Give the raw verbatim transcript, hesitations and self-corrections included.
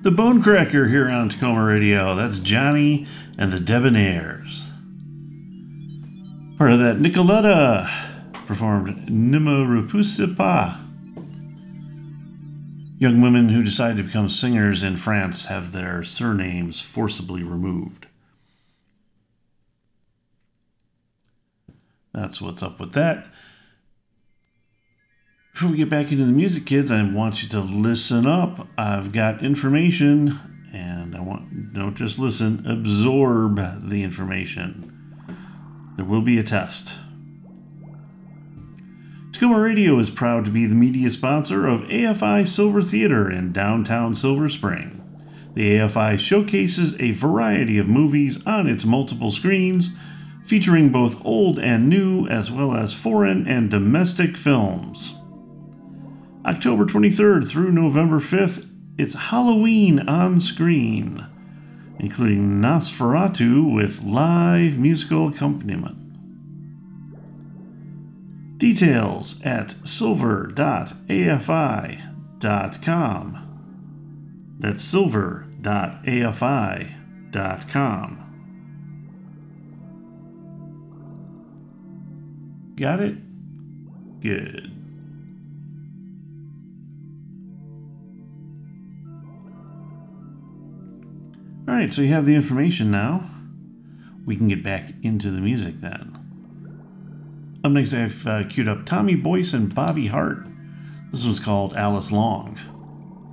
The Bonecracker here on Tacoma Radio. That's Johnny and the Debonaires. Part of that, Nicoletta performed Nimmerupussepa. Young women who decide to become singers in France have their surnames forcibly removed. That's what's up with that. Before we get back into the music, kids, I want you to listen up. I've got information, and I want, don't just listen, absorb the information. There will be a test. Tacoma Radio is proud to be the media sponsor of A F I Silver Theater in downtown Silver Spring. The A F I showcases a variety of movies on its multiple screens, featuring both old and new, as well as foreign and domestic films. October twenty-third through November fifth, it's Halloween on screen, including Nosferatu with live musical accompaniment. Details at silver dot a f i dot com. That's silver dot a f i dot com. Got it? Good. All right, so you have the information now. We can get back into the music then. Up next, I've uh, queued up Tommy Boyce and Bobby Hart. This one's called Alice Long.